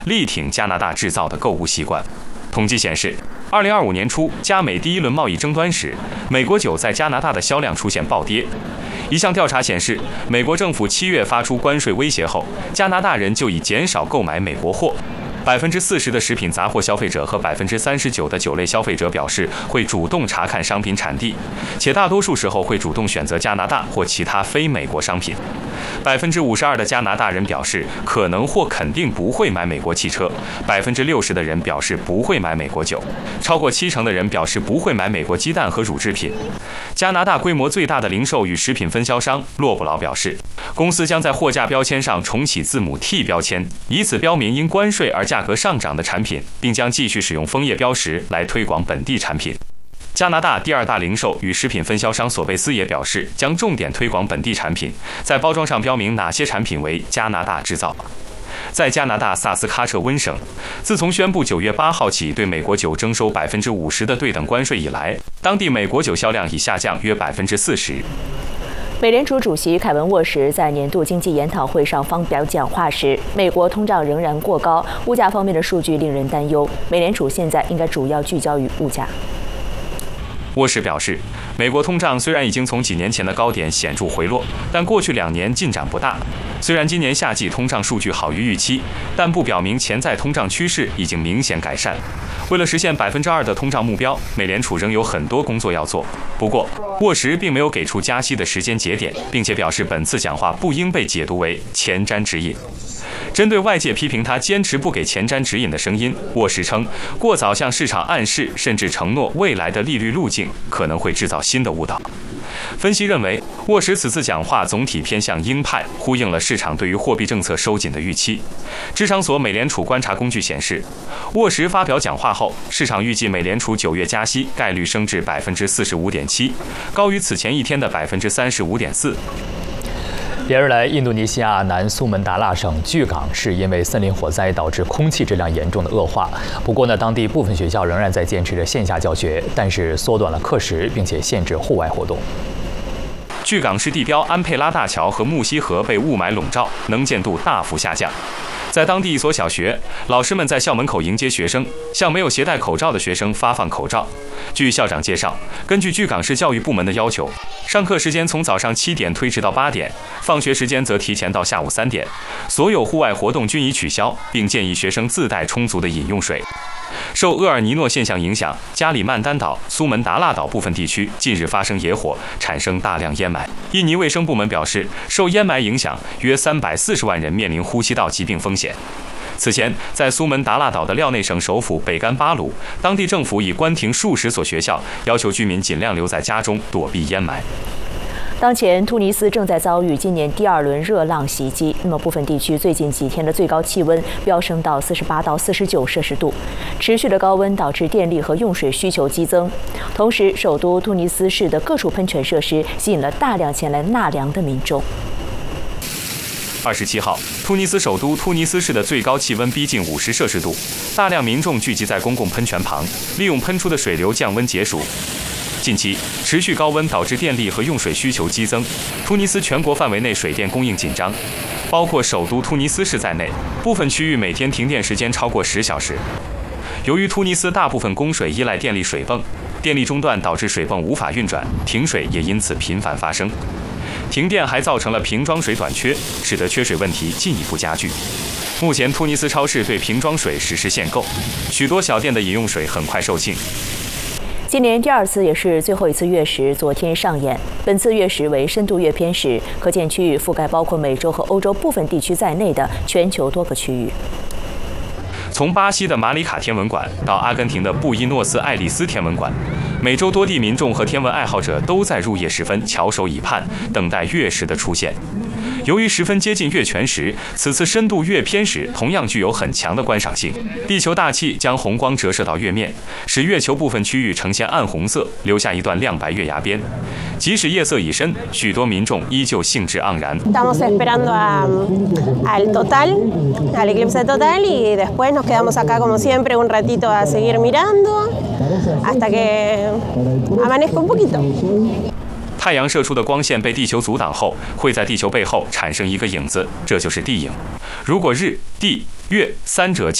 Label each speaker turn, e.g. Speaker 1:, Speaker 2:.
Speaker 1: 力挺加拿大制造的购物习惯。统计显示，2025年初加美第一轮贸易争端时，美国酒在加拿大的销量出现暴跌。一项调查显示，美国政府7月发出关税威胁后，加拿大人就已减少购买美国货。40%的食品杂货消费者和39%的酒类消费者表示会主动查看商品产地，且大多数时候会主动选择加拿大或其他非美国商品。52%的加拿大人表示可能或肯定不会买美国汽车，60%的人表示不会买美国酒，超过70%的人表示不会买美国鸡蛋和乳制品。加拿大规模最大的零售与食品分销商洛布劳表示，公司将在货架标签上重启字母 T 标签，以此标明因关税而价格上涨的产品，并将继续使用枫叶标识来推广本地产品。加拿大第2大零售与食品分销商索贝斯也表示，将重点推广本地产品，在包装上标明哪些产品为加拿大制造。在加拿大萨斯喀彻温省，自从宣布9月8号起对美国酒征收50%的对等关税以来，当地美国酒销量已下降约40%。
Speaker 2: 美联储主席凯文·沃什在年度经济研讨会上发表讲话时，美国通胀仍然过高，物价方面的数据令人担忧。美联储现在应该主要聚焦于物价。
Speaker 1: 沃什表示，美国通胀虽然已经从几年前的高点显著回落，但过去2年进展不大。虽然今年夏季通胀数据好于预期，但不表明潜在通胀趋势已经明显改善。为了实现2%的通胀目标，美联储仍有很多工作要做。不过，沃什并没有给出加息的时间节点，并且表示本次讲话不应被解读为前瞻指引。针对外界批评他坚持不给前瞻指引的声音，沃什称，过早向市场暗示甚至承诺未来的利率路径可能会制造新的误导。分析认为，沃什此次讲话总体偏向鹰派，呼应了市场对于货币政策收紧的预期。智商所美联储观察工具显示，沃什发表讲话后，市场预计美联储9月加息概率升至45.7%，高于此前一天的35.4%。
Speaker 3: 连日来，印度尼西亚南苏门答腊省巨港市因为森林火灾导致空气质量严重的恶化。不过呢，当地部分学校仍然在坚持着线下教学，但是缩短了课时，并且限制户外活动。
Speaker 1: 巨港市地标安佩拉大桥和木樨河被雾霾笼罩，能见度大幅下降。在当地一所小学，老师们在校门口迎接学生，向没有携带口罩的学生发放口罩。据校长介绍，根据巨港市教育部门的要求，上课时间从早上7点推迟到8点，放学时间则提前到下午3点。所有户外活动均已取消，并建议学生自带充足的饮用水。受厄尔尼诺现象影响，加里曼丹岛、苏门答腊岛部分地区近日发生野火，产生大量烟霾。印尼卫生部门表示，受烟霾影响，约340万人面临呼吸道疾病风险。此前，在苏门答腊岛的廖内省首府北甘巴鲁，当地政府已关停数十所学校，要求居民尽量留在家中躲避烟霾。
Speaker 2: 当前，突尼斯正在遭遇今年第2轮热浪袭击。那么，部分地区最近几天的最高气温飙升到48到49摄氏度，持续的高温导致电力和用水需求激增。同时，首都突尼斯市的各处喷泉设施吸引了大量前来纳凉的民众。
Speaker 1: 27号，突尼斯首都突尼斯市的最高气温逼近50摄氏度，大量民众聚集在公共喷泉旁，利用喷出的水流降温解暑。近期持续高温导致电力和用水需求激增，突尼斯全国范围内水电供应紧张，包括首都突尼斯市在内，部分区域每天停电时间超过10小时。由于突尼斯大部分供水依赖电力水泵，电力中断导致水泵无法运转，停水也因此频繁发生。停电还造成了瓶装水短缺，使得缺水问题进一步加剧。目前突尼斯超市对瓶装水实施限购，许多小店的饮用水很快售罄。
Speaker 2: 今年第2次也是最后一次月食昨天上演，本次月食为深度月偏食，可见区域覆盖包括美洲和欧洲部分地区在内的全球多个区域。
Speaker 1: 从巴西的马里卡天文馆到阿根廷的布宜诺斯艾利斯天文馆，美洲多地民众和天文爱好者都在入夜时分翘首以盼，等待月食的出现。由于十分接近月全食，此次深度月偏食同样具有很强的观赏性。地球大气将红光折射到月面，使月球部分区域呈现暗红色，留下一段亮白月牙边。即使夜色已深，许多民众依旧兴致盎然。
Speaker 4: Estamos esperando al total, al eclipse total, y después nos quedamos acá como siempre un ratito a seguir mirando hasta que amanezca un poquito.
Speaker 1: 太阳射出的光线被地球阻挡后，会在地球背后产生一个影子，这就是地影。如果日、地、月三者